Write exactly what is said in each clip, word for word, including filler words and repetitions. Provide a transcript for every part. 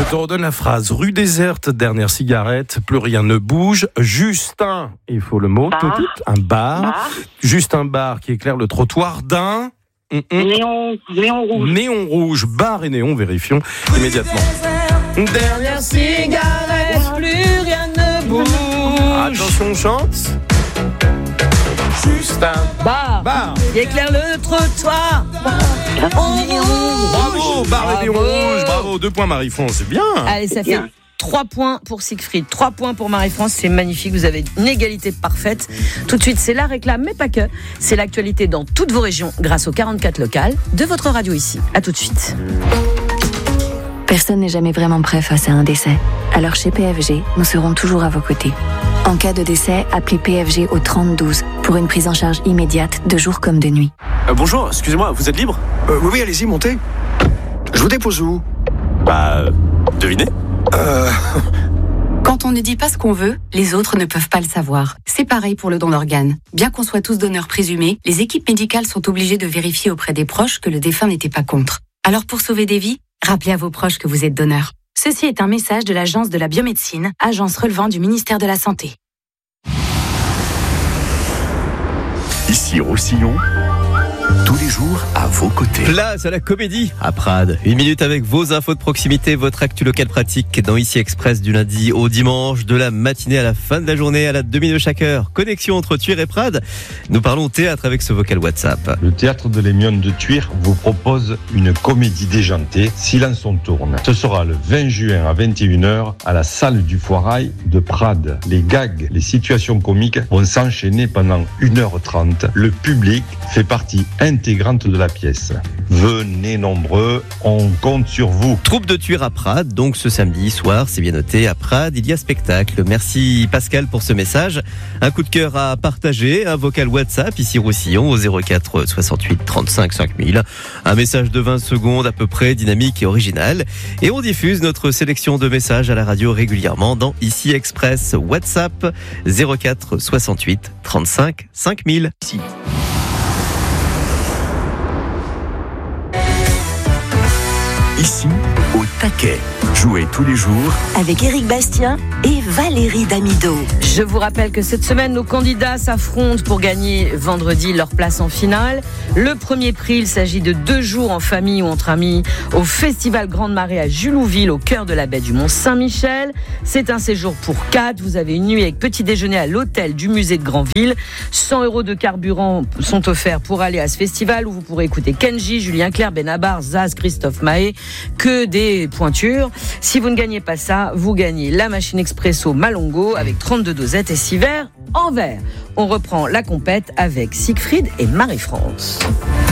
te redonne la phrase. Rue déserte, dernière cigarette, plus rien ne bouge. Justin, il faut le mot, Bar. tout, tout, un bar. Bar. Juste un bar qui éclaire le trottoir d'un... Hum, hum. Néon, néon rouge. Néon rouge, bar et néon, vérifions immédiatement. Dernière cigarette, plus rien ne bouge. Attention, on chante. Juste un Bar, bar. qui éclaire le trottoir. On rouge. Bravo, bar et néon Bravo. rouge, bravo. Deux points, Marie-France, c'est bien. Allez, ça fait Bien. trois points pour Siegfried, trois points pour Marie-France, c'est magnifique, vous avez une égalité parfaite. Tout de suite, c'est la réclame, mais pas que. C'est l'actualité dans toutes vos régions grâce aux quarante-quatre locales de votre radio ici. À tout de suite. Personne n'est jamais vraiment prêt face à un décès. Alors chez P F G, nous serons toujours à vos côtés. En cas de décès, appelez P F G au trente douze pour une prise en charge immédiate de jour comme de nuit. Euh, bonjour, excusez-moi, vous êtes libre ? Euh, oui, oui, allez-y, montez. Je vous dépose où ? Bah, devinez ? Euh... Quand on ne dit pas ce qu'on veut, les autres ne peuvent pas le savoir. C'est pareil pour le don d'organes. Bien qu'on soit tous donneurs présumés, les équipes médicales sont obligées de vérifier auprès des proches que le défunt n'était pas contre. Alors pour sauver des vies, rappelez à vos proches que vous êtes donneur. Ceci est un message de l'Agence de la biomédecine, agence relevant du ministère de la Santé. Ici Roussillon, tous les jours à vos côtés. Place à la comédie à Prades. Une minute avec vos infos de proximité, votre actu local pratique dans Ici Express du lundi au dimanche, de la matinée à la fin de la journée, à la demi de chaque heure. Connexion entre Thuir et Prades. Nous parlons théâtre avec ce vocal WhatsApp. Le théâtre de l'Hémione de Thuir vous propose une comédie déjantée, Silence on tourne. Ce sera le vingt juin à vingt et une heures à la salle du Foirail de Prades. Les gags, les situations comiques vont s'enchaîner pendant une heure trente. Le public fait partie intégrante de la pièce. Venez nombreux, on compte sur vous. Troupe de Thuir à Prades, donc ce samedi soir, c'est bien noté, à Prades, il y a spectacle. Merci Pascal pour ce message. Un coup de cœur à partager, un vocal WhatsApp, ici Roussillon, au zéro quatre soixante-huit trente-cinq cinq mille. Un message de vingt secondes à peu près, dynamique et original. Et on diffuse notre sélection de messages à la radio régulièrement dans Ici Express. WhatsApp zéro quatre soixante-huit trente-cinq cinq mille. Ici. Ici, au taquet. Jouez tous les jours avec Éric Bastien et Valérie Damido. Je vous rappelle que cette semaine, nos candidats s'affrontent pour gagner vendredi leur place en finale. Le premier prix, il s'agit de deux jours en famille ou entre amis au Festival Grande Marée à Julouville, au cœur de la baie du Mont-Saint-Michel. C'est un séjour pour quatre. Vous avez une nuit avec petit déjeuner à l'hôtel du musée de Granville. cent euros de carburant sont offerts pour aller à ce festival où vous pourrez écouter Kenji, Julien Clerc, Benabar, Zaz, Christophe Mahé. Que des pointures. Si vous ne gagnez pas ça, vous gagnez la machine expresso Malongo avec trente-deux dosettes et six verres en verre. On reprend la compète avec Siegfried et Marie-France.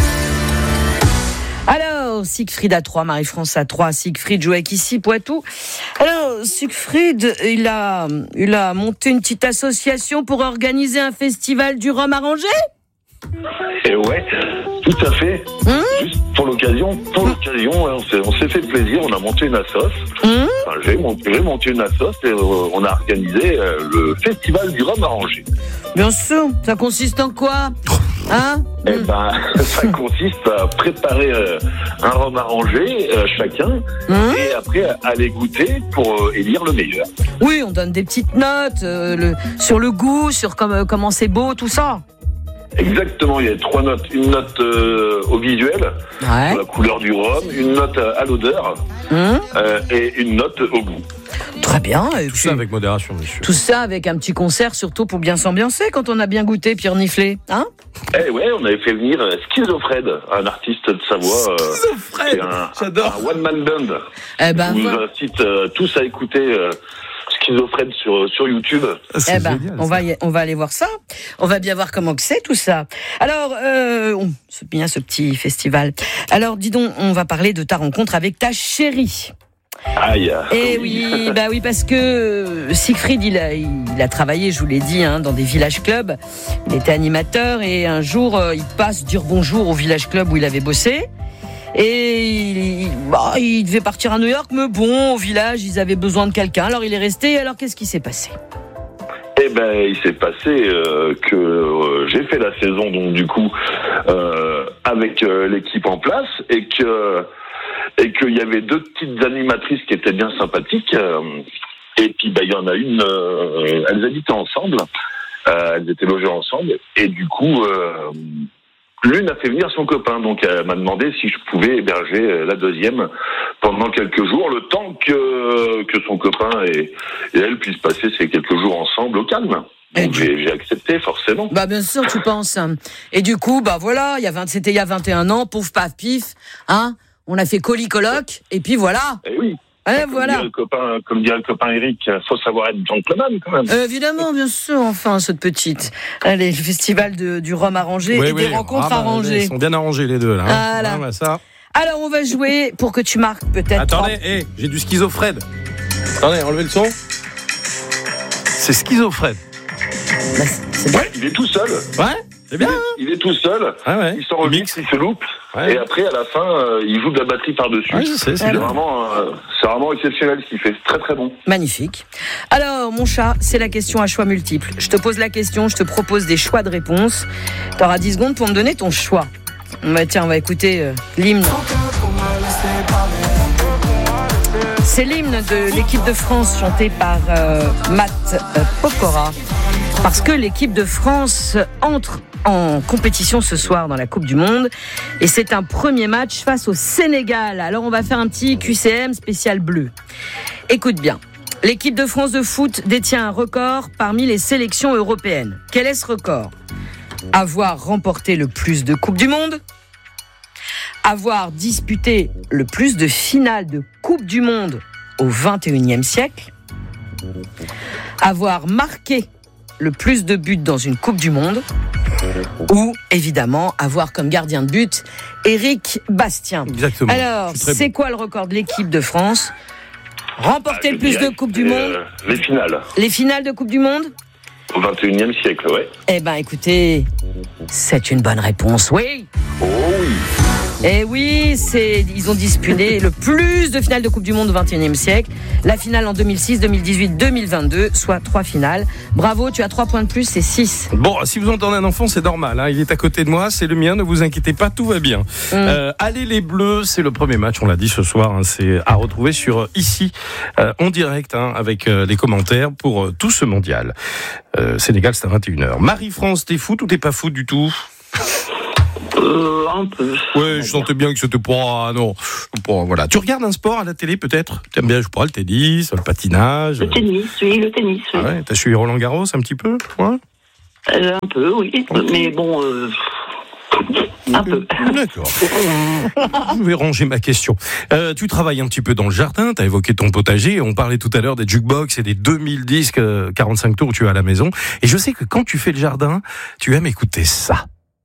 Alors, Siegfried à trois, Marie-France à trois. Siegfried joue avec ici Poitou. Alors, Siegfried, il a, il a monté une petite association pour organiser un festival du rhum arrangé. Et ouais, tout à fait. Mmh. Juste pour l'occasion, pour l'occasion, on s'est, on s'est fait plaisir, on a monté une assoce. Mmh. Enfin, j'ai, monté, j'ai monté une assoce et euh, on a organisé euh, le festival du rhum arrangé. Bien sûr, ça consiste en quoi ? Hein ? Eh ben, ça consiste à préparer euh, un rhum arrangé euh, chacun mmh. et après à aller goûter pour euh, élire le meilleur. Oui, on donne des petites notes euh, le, sur le goût, sur comme, euh, comment c'est beau, tout ça. Exactement, il y a trois notes. Une note euh, au visuel, ouais. sur la couleur du rhum, une note à l'odeur mmh. euh, et une note au goût. Très bien. Et tout puis, ça avec modération, monsieur. Tout ça avec un petit concert, surtout pour bien s'ambiancer quand on a bien goûté puis reniflé. Hein ? Eh ouais, on avait fait venir Schizofred, un artiste de Savoie. Schizofred, euh, j'adore. Un one-man band. Eh ben, Je vous voilà. incite euh, tous à écouter... Euh, Schizofred sur, sur YouTube. C'est eh ben, génial, on va, y, on va aller voir ça. On va bien voir comment que c'est tout ça. Alors, euh, on, c'est bien ce petit festival. Alors, dis donc, on va parler de ta rencontre avec ta chérie. Aïe. Eh oui, bah oui, parce que Siegfried, il a, il a travaillé, je vous l'ai dit, hein, dans des village clubs. Il était animateur et un jour, euh, il passe dire bonjour au village club où il avait bossé. Et il, bah, il devait partir à New York, mais bon, au village, ils avaient besoin de quelqu'un. Alors il est resté. Alors qu'est-ce qui s'est passé ? Eh ben, il s'est passé euh, que euh, j'ai fait la saison, donc du coup, euh, avec euh, l'équipe en place, et que et qu'il y avait deux petites animatrices qui étaient bien sympathiques. Euh, et puis, bah, il y en a une, euh, elles habitaient ensemble, euh, elles étaient logées ensemble, et du coup, euh, l'une a fait venir son copain. Donc, elle m'a demandé si je pouvais héberger la deuxième pendant quelques jours, le temps que, que son copain et, et elle puissent passer ces quelques jours ensemble au calme. Donc j'ai, j'ai accepté, forcément. Bah bien sûr, tu penses. Et du coup, bah voilà, il y a vingt, c'était il y a vingt et un ans, pouf, paf, pif, hein. On a fait colis-coloc, et puis voilà. Et oui. Et comme voilà. Dirait le copain, comme dirait le copain Eric, faut savoir être gentleman quand même. Euh, évidemment, bien sûr, enfin, cette petite. Allez, le festival de, du rhum arrangé oui, et oui. des rencontres ah, bah, arrangées. Ils sont bien arrangés les deux là. Hein. Voilà. Ah, bah, ça. Alors, on va jouer pour que tu marques peut-être. Attendez, hey, j'ai du schizophrène. Attendez, enlevez le son. C'est schizophrène. Bah, c'est bien. Ouais, il est tout seul. Ouais, c'est bien. Il est tout seul. Ah ouais. Il s'enregistre, il se loupe. Ouais. Et après, à la fin, euh, il joue de la batterie par-dessus. Ouais, je sais, c'est, c'est, bien. vraiment, euh, c'est vraiment exceptionnel ce qu'il fait. C'est très très bon. Magnifique. Alors, mon chat, c'est la question à choix multiples. Je te pose la question, je te propose des choix de réponses. Tu auras dix secondes pour me donner ton choix. Bah, tiens, on va écouter euh, l'hymne. C'est l'hymne de l'équipe de France chanté par euh, Matt euh, Pokora. Parce que l'équipe de France entre en compétition ce soir dans la Coupe du Monde. Et c'est un premier match face au Sénégal. Alors on va faire un petit Q C M spécial bleu. Écoute bien. L'équipe de France de foot détient un record parmi les sélections européennes. Quel est ce record ? Avoir remporté le plus de Coupes du Monde ? Avoir disputé le plus de finales de Coupe du Monde au vingt et unième siècle ? Avoir marqué le plus de buts dans une Coupe du Monde ? Ou, évidemment, avoir comme gardien de but Eric Bastien. Exactement. Alors, c'est bon. quoi le record de l'équipe de France ? Remporter ah, le plus dirais, de Coupes du Monde ? euh, Les finales. Les finales de Coupe du Monde ? Au vingt et unième siècle, ouais. Eh ben, écoutez, c'est une bonne réponse, oui. Oh oui. Eh oui, c'est, ils ont disputé le plus de finales de Coupe du Monde au vingt et unième siècle. La finale en deux mille six, deux mille dix-huit, deux mille vingt-deux, soit trois finales. Bravo, tu as trois points de plus, c'est six. Bon, si vous entendez un enfant, c'est normal. Hein. Il est à côté de moi, c'est le mien, ne vous inquiétez pas, tout va bien. Mm. Euh, allez les Bleus, c'est le premier match, on l'a dit ce soir. Hein, c'est à retrouver sur ici, euh, en direct, hein, avec euh, les commentaires pour euh, tout ce mondial. Euh, Sénégal, c'est à vingt et une heures. Marie-France, t'es foot ou t'es pas foot du tout ? Euh, un peu. Ouais, je sentais bien que c'était pas, non, pas, voilà. Tu regardes un sport à la télé, peut-être? T'aimes bien, je sais pas, le tennis, le patinage? Le tennis, oui, le tennis, oui. Ah ouais, t'as suivi Roland Garros un petit peu, ouais? euh, Un peu, oui, okay. Mais bon, euh, un peu. D'accord. Je vais ranger ma question. Euh, tu travailles un petit peu dans le jardin, t'as évoqué ton potager, on parlait tout à l'heure des jukebox et des deux mille disques, quarante-cinq tours que tu as à la maison, et je sais que quand tu fais le jardin, tu aimes écouter ça.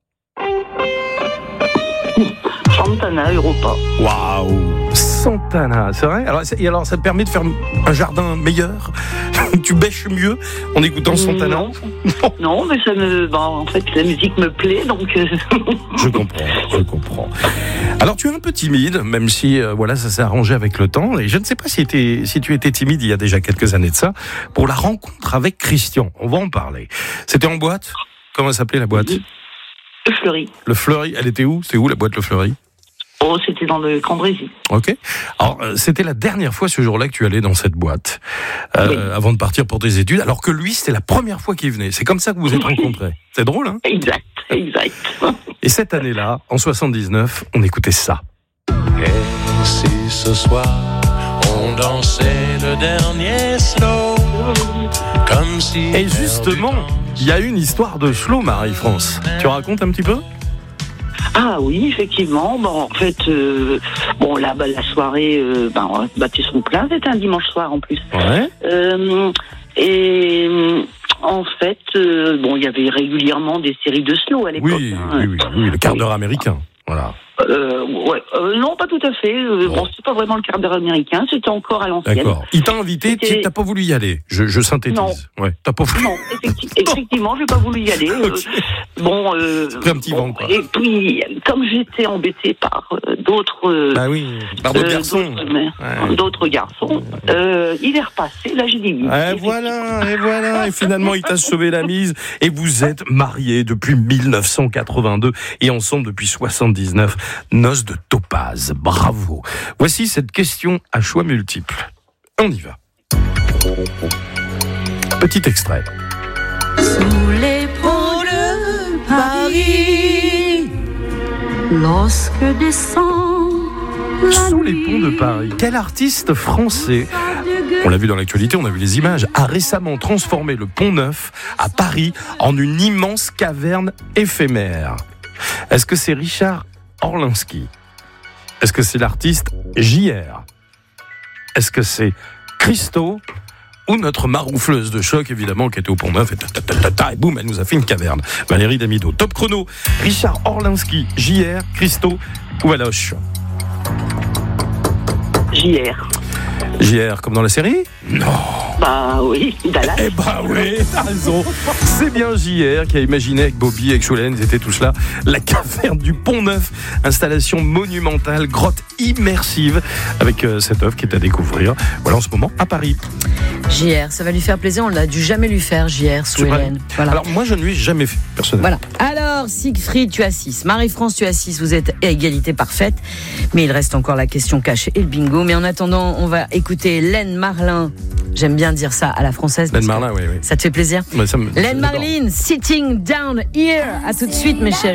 Santana, Europa. Waouh, Santana, c'est vrai. Alors, et alors, ça te permet de faire un jardin meilleur. Tu bêches mieux en écoutant Santana. Non, non, mais ça me, bah, en fait, la musique me plaît, donc. Je comprends, je comprends. Alors, tu es un peu timide, même si, euh, voilà, ça s'est arrangé avec le temps. Et je ne sais pas si, t'es, si tu étais timide il y a déjà quelques années de ça pour la rencontre avec Christian. On va en parler. C'était en boîte. Comment s'appelait la boîte? Le Fleury. Le Fleury. Elle était où? C'est où la boîte Le Fleury? Oh, c'était dans le Cambrésis. Ok. Alors, euh, c'était la dernière fois ce jour-là que tu allais dans cette boîte, euh, oui. avant de partir pour tes études, alors que lui, c'était la première fois qu'il venait. C'est comme ça que vous vous êtes rencontrés. C'est drôle, hein? Exact, exact. Et cette année-là, en soixante-dix-neuf, on écoutait ça. Et si ce soir, on dansait le dernier slow, comme si... Et justement, il y a une histoire de slow, Marie-France. Tu racontes un petit peu? Ah oui, effectivement. Bon, en fait, euh, bon là, bah, la soirée, euh, bah, on a battu son plein. C'était un dimanche soir en plus. Ouais. Euh, et en fait, euh, bon, il y avait régulièrement des séries de slow à l'époque. Oui, hein. oui, oui, oui, le quart d'heure américain. Voilà. Euh, ouais, euh, non, pas tout à fait. Euh, bon, c'est pas vraiment le quart d'heure américain. C'était encore à l'ancienne. D'accord. Il t'a invité, tu t'as pas voulu y aller. Je, je synthétise. Non. Ouais, t'as pas voulu. Non, effecti- effectivement, j'ai pas voulu y aller. Euh, okay. Bon, euh, c'est un petit bon, vent, quoi. Et puis, comme j'étais embêtée par euh, d'autres, euh, bah oui, par d'autres euh, garçons, d'autres, ouais. d'autres garçons, euh, il est repassé. Là, j'ai dit oui. Et voilà, et voilà, et finalement, il t'a sauvé la mise. Et vous êtes mariés depuis mille neuf cent quatre-vingt-deux et ensemble depuis soixante-dix-neuf. Noces de Topaz. Bravo. Voici cette question à choix multiples. On y va. Petit extrait. Sous les ponts de Paris, lorsque descend la Sous les ponts de Paris. Quel artiste français, on l'a vu dans l'actualité, on a vu les images, a récemment transformé le Pont Neuf à Paris en une immense caverne éphémère? Est-ce que c'est Richard Orlinski? Est-ce que c'est l'artiste J R? Est-ce que c'est Christo? Ou notre maroufleuse de choc, évidemment, qui était au Pont Neuf, et, ta, ta, ta, ta, ta, et boum, elle nous a fait une caverne. Valérie Damido. Top chrono. Richard Orlinski, J R, Christo ou Valoche? J R. J R, comme dans la série? Non. Bah oui, Dallas. Eh bah oui, t'as raison. C'est bien J R qui a imaginé avec Bobby, avec Cholen, ils étaient tous là, la caverne du Pont Neuf, installation monumentale, grotte immersive, avec euh, cette œuvre qui est à découvrir. Voilà en ce moment à Paris. J R, ça va lui faire plaisir, on l'a dû jamais lui faire, J R, sous Hélène. Voilà. Alors moi je ne lui ai jamais fait, personnellement. Voilà. Alors, Siegfried, tu as six. Marie-France, tu as six. Vous êtes à égalité parfaite. Mais il reste encore la question cachée et le bingo. Mais en attendant, on va écouter Len Marlin. J'aime bien dire ça à la française. Len Marlin, oui, oui. Ça te fait plaisir? Ouais, ça me, Len Marlin, Sitting Down Here. À tout de suite, mes chéris.